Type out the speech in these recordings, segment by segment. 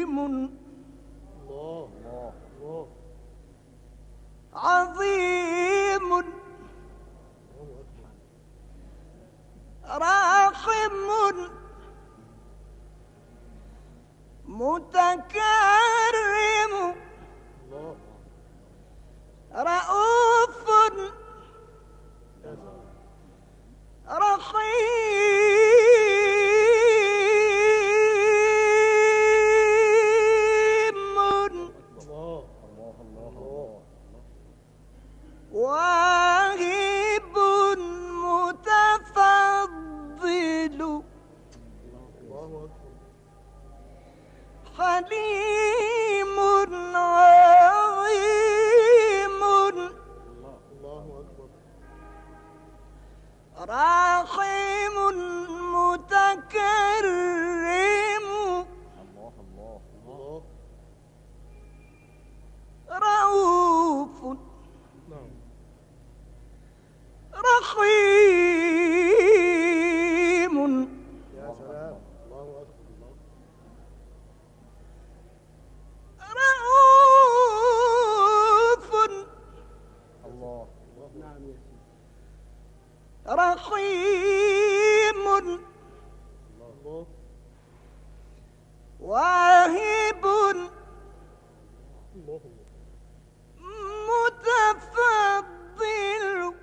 عظيم راحم متكرم رؤوف رحيم واهب متفضل حليم عظيم راحم متكرم رؤوف رحيم رؤوف رحيم واهب متفضل.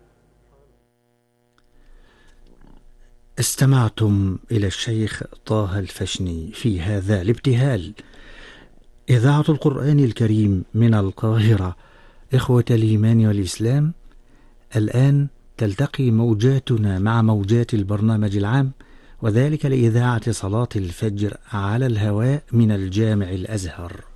استمعتم إلى الشيخ طه الفشني في هذا الابتهال. إذاعة القرآن الكريم من القاهرة. إخوة الإيمان والإسلام، الآن تلتقي موجاتنا مع موجات البرنامج العام، وذلك لإذاعة صلاة الفجر على الهواء من الجامع الأزهر.